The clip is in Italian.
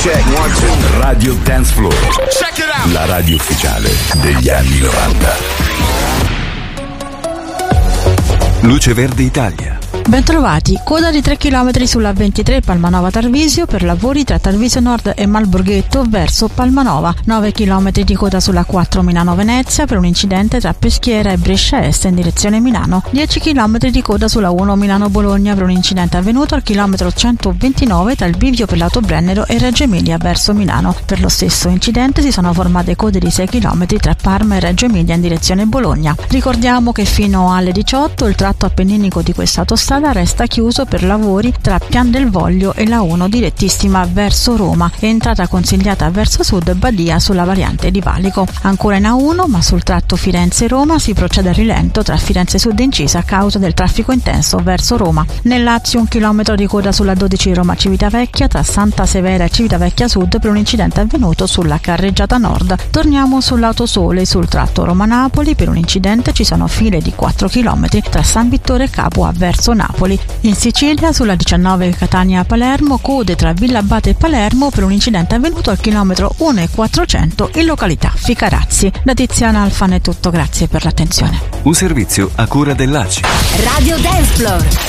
check, 1, 2. Radio Dance Floor. Check it out. La radio ufficiale degli anni 90. Luce Verde Italia. Bentrovati, coda di 3 km sulla 23 Palmanova Tarvisio per lavori tra Tarvisio Nord e Malborghetto verso Palmanova, 9 km di coda sulla 4 Milano Venezia per un incidente tra Peschiera e Brescia Est in direzione Milano, 10 km di coda sulla 1 Milano Bologna per un incidente avvenuto al chilometro 129 tra il bivio per l'Auto Brennero e Reggio Emilia verso Milano. Per lo stesso incidente si sono formate code di 6 km tra Parma e Reggio Emilia in direzione Bologna. Ricordiamo che fino alle 18 il tratto appenninico di questa autostrada resta chiuso per lavori tra Pian del Voglio e la 1 direttissima verso Roma e entrata consigliata verso sud Badia sulla variante di Valico. Ancora in A1 ma sul tratto Firenze-Roma si procede a rilento tra Firenze Sud e Incisa a causa del traffico intenso verso Roma. Nel Lazio 1 chilometro di coda sulla 12 Roma Civitavecchia tra Santa Severa e Civitavecchia Sud per un incidente avvenuto sulla carreggiata nord. Torniamo sull'Autosole sul tratto Roma-Napoli per un incidente ci sono file di 4 km tra San Vittore e Capua verso Napoli. In Sicilia sulla 19 Catania-Palermo code tra Villa Abate e Palermo per un incidente avvenuto al chilometro 1,400 in località Ficarazzi. Da Tiziana Alfano è tutto, grazie per l'attenzione. Un servizio a cura dell'ACI. Radio Dance Floor.